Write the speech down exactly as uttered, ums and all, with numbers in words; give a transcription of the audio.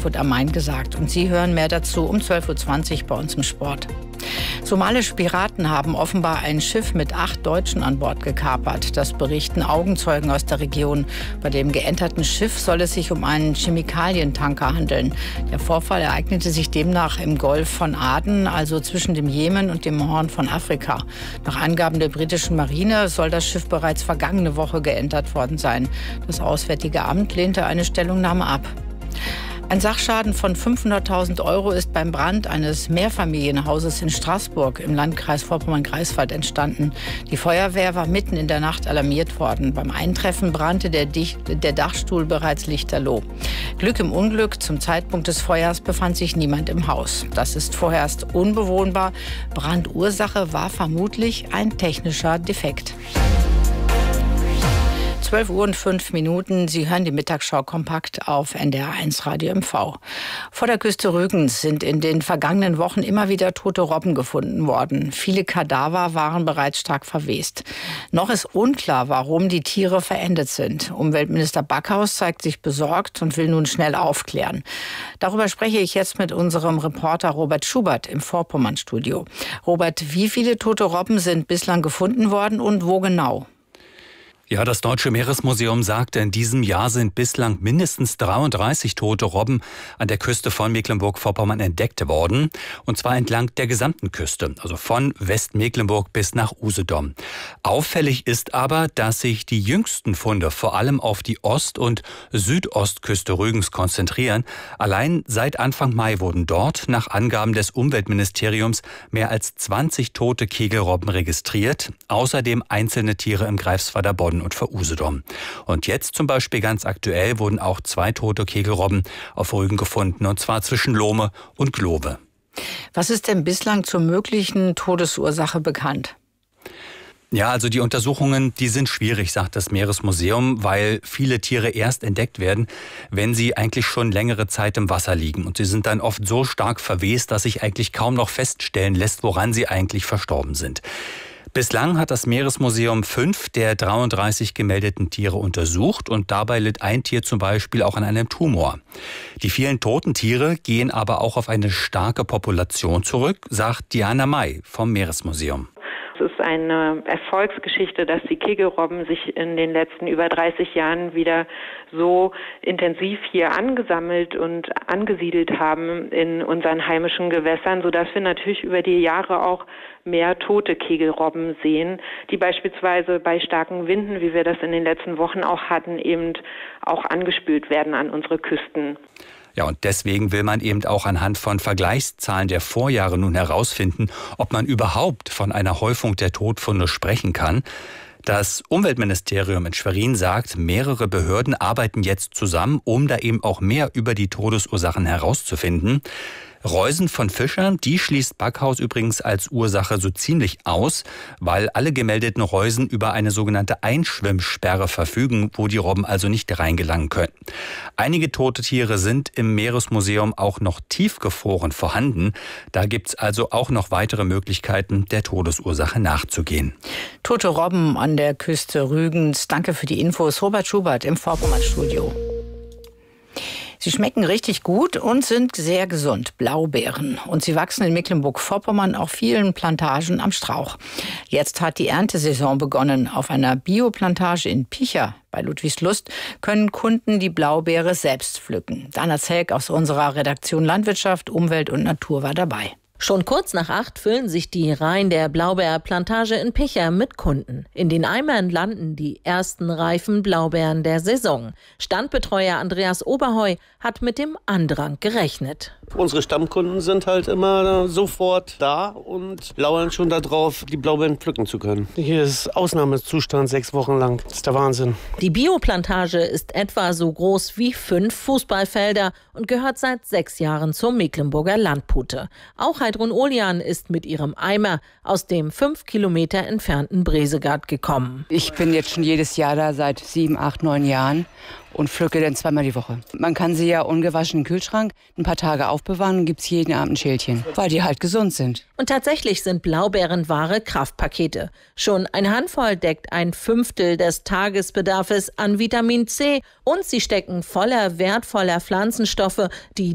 Frankfurt am Main gesagt. Und Sie hören mehr dazu um zwölf Uhr zwanzig bei uns im Sport. Somalische Piraten haben offenbar ein Schiff mit acht Deutschen an Bord gekapert. Das berichten Augenzeugen aus der Region. Bei dem geänterten Schiff soll es sich um einen Chemikalientanker handeln. Der Vorfall ereignete sich demnach im Golf von Aden, also zwischen dem Jemen und dem Horn von Afrika. Nach Angaben der britischen Marine soll das Schiff bereits vergangene Woche geentert worden sein. Das Auswärtige Amt lehnte eine Stellungnahme ab. Ein Sachschaden von fünfhunderttausend Euro ist beim Brand eines Mehrfamilienhauses in Straßburg im Landkreis Vorpommern-Greifswald entstanden. Die Feuerwehr war mitten in der Nacht alarmiert worden. Beim Eintreffen brannte der, Dich- der Dachstuhl bereits lichterloh. Glück im Unglück: Zum Zeitpunkt des Feuers befand sich niemand im Haus. Das ist vorerst unbewohnbar. Brandursache war vermutlich ein technischer Defekt. zwölf Uhr und fünf Minuten. Sie hören die Mittagsschau kompakt auf N D R eins Radio M V. Vor der Küste Rügens sind in den vergangenen Wochen immer wieder tote Robben gefunden worden. Viele Kadaver waren bereits stark verwest. Noch ist unklar, warum die Tiere verendet sind. Umweltminister Backhaus zeigt sich besorgt und will nun schnell aufklären. Darüber spreche ich jetzt mit unserem Reporter Robert Schubert im Vorpommern-Studio. Robert, wie viele tote Robben sind bislang gefunden worden und wo genau? Ja, das Deutsche Meeresmuseum sagte, in diesem Jahr sind bislang mindestens dreiunddreißig tote Robben an der Küste von Mecklenburg-Vorpommern entdeckt worden. Und zwar entlang der gesamten Küste, also von Westmecklenburg bis nach Usedom. Auffällig ist aber, dass sich die jüngsten Funde vor allem auf die Ost- und Südostküste Rügens konzentrieren. Allein seit Anfang Mai wurden dort nach Angaben des Umweltministeriums mehr als zwanzig tote Kegelrobben registriert. Außerdem einzelne Tiere im Greifswalder Bodden und vor Usedom. Und jetzt zum Beispiel ganz aktuell wurden auch zwei tote Kegelrobben auf Rügen gefunden, und zwar zwischen Lohme und Globe. Was ist denn bislang zur möglichen Todesursache bekannt? Ja, also die Untersuchungen, die sind schwierig, sagt das Meeresmuseum, weil viele Tiere erst entdeckt werden, wenn sie eigentlich schon längere Zeit im Wasser liegen. Und sie sind dann oft so stark verwest, dass sich eigentlich kaum noch feststellen lässt, woran sie eigentlich verstorben sind. Bislang hat das Meeresmuseum fünf der dreiunddreißig gemeldeten Tiere untersucht und dabei litt ein Tier zum Beispiel auch an einem Tumor. Die vielen toten Tiere gehen aber auch auf eine starke Population zurück, sagt Diana May vom Meeresmuseum. Es ist eine Erfolgsgeschichte, dass die Kegelrobben sich in den letzten über dreißig Jahren wieder so intensiv hier angesammelt und angesiedelt haben in unseren heimischen Gewässern, sodass wir natürlich über die Jahre auch mehr tote Kegelrobben sehen, die beispielsweise bei starken Winden, wie wir das in den letzten Wochen auch hatten, eben auch angespült werden an unsere Küsten. Ja, und deswegen will man eben auch anhand von Vergleichszahlen der Vorjahre nun herausfinden, ob man überhaupt von einer Häufung der Todfunde sprechen kann. Das Umweltministerium in Schwerin sagt, mehrere Behörden arbeiten jetzt zusammen, um da eben auch mehr über die Todesursachen herauszufinden. Reusen von Fischern, die schließt Backhaus übrigens als Ursache so ziemlich aus, weil alle gemeldeten Reusen über eine sogenannte Einschwimmsperre verfügen, wo die Robben also nicht reingelangen können. Einige tote Tiere sind im Meeresmuseum auch noch tiefgefroren vorhanden. Da gibt es also auch noch weitere Möglichkeiten, der Todesursache nachzugehen. Tote Robben an der Küste Rügens. Danke für die Infos. Robert Schubert im Vorpommern-Studio. Sie schmecken richtig gut und sind sehr gesund, Blaubeeren. Und sie wachsen in Mecklenburg-Vorpommern auf vielen Plantagen am Strauch. Jetzt hat die Erntesaison begonnen. Auf einer Bioplantage in Picha bei Ludwigslust können Kunden die Blaubeere selbst pflücken. Dana Zelk aus unserer Redaktion Landwirtschaft, Umwelt und Natur war dabei. Schon kurz nach acht füllen sich die Reihen der Blaubeerplantage in Picha mit Kunden. In den Eimern landen die ersten reifen Blaubeeren der Saison. Standbetreuer Andreas Oberheu hat mit dem Andrang gerechnet. Unsere Stammkunden sind halt immer sofort da und lauern schon darauf, die Blaubeeren pflücken zu können. Hier ist Ausnahmezustand sechs Wochen lang. Das ist der Wahnsinn. Die Bioplantage ist etwa so groß wie fünf Fußballfelder und gehört seit sechs Jahren zur Mecklenburger Landpute. Auch Heidrun Olian ist mit ihrem Eimer aus dem fünf Kilometer entfernten Bresegard gekommen. Ich bin jetzt schon jedes Jahr da, seit sieben, acht, neun Jahren. Und pflücke dann zweimal die Woche. Man kann sie ja ungewaschen im Kühlschrank ein paar Tage aufbewahren und gibt es jeden Abend ein Schälchen, weil die halt gesund sind. Und tatsächlich sind Blaubeeren wahre Kraftpakete. Schon eine Handvoll deckt ein Fünftel des Tagesbedarfs an Vitamin C und sie stecken voller wertvoller Pflanzenstoffe, die